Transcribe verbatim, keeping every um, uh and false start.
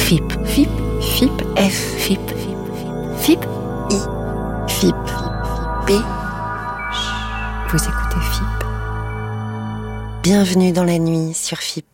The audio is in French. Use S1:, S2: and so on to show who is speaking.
S1: F I P. F I P. F I P. F. F I P. F I P. I. F I P. P. Vous écoutez F I P. Bienvenue dans la nuit sur F I P.